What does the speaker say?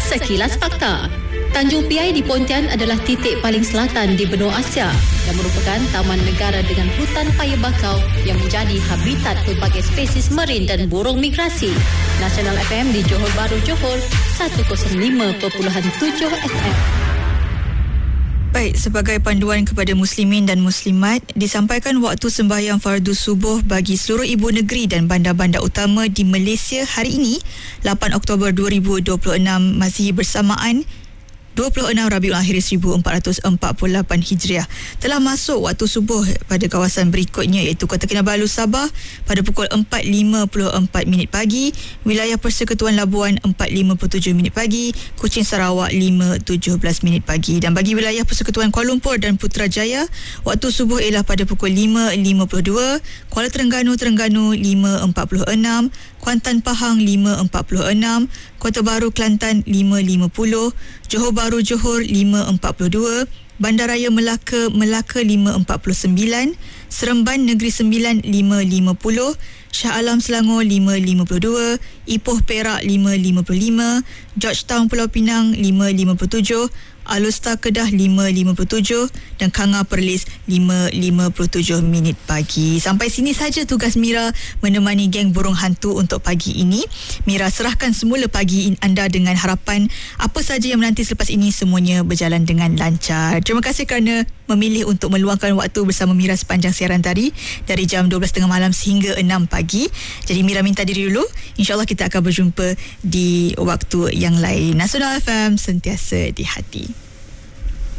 Sekilas Fakta. Tanjung Piai di Pontian adalah titik paling selatan di benua Asia dan merupakan taman negara dengan hutan paya bakau yang menjadi habitat pelbagai spesies marin dan burung migrasi. Nasional FM di Johor Bahru, Johor 105.7 FM. Baik, sebagai panduan kepada muslimin dan muslimat, disampaikan waktu sembahyang fardu subuh bagi seluruh ibu negeri dan bandar-bandar utama di Malaysia hari ini, 8 Oktober 2026 Masihi bersamaan 26 Rabiul Akhir 1448 Hijriah. Telah masuk waktu subuh pada kawasan berikutnya iaitu Kota Kinabalu Sabah pada pukul 4.54 pagi, wilayah Persekutuan Labuan 4.57 pagi, Kuching Sarawak 5.17 pagi, dan bagi wilayah Persekutuan Kuala Lumpur dan Putrajaya waktu subuh ialah pada pukul 5.52, Kuala Terengganu 5.46, Kuantan Pahang 5.46, Kota Baru Kelantan 5.50, Johor Bahru Johor 5.42, Bandaraya Melaka 5.49, Seremban Negeri Sembilan 5.50, Shah Alam Selangor 5.52, Ipoh Perak 5.55, Georgetown Pulau Pinang 5.57, Alustar Kedah 5.57 dan Kanga Perlis 5.57 pagi. Sampai sini saja tugas Mira menemani geng burung hantu untuk pagi ini. Mira serahkan semula pagi anda dengan harapan apa saja yang menanti selepas ini semuanya berjalan dengan lancar. Terima kasih kerana memilih untuk meluangkan waktu bersama Mira sepanjang siaran tadi dari jam 12.30 malam sehingga 6 pagi. Jadi Mira minta diri dulu. InsyaAllah kita akan berjumpa di waktu yang lain. Nasional FM, sentiasa di hati.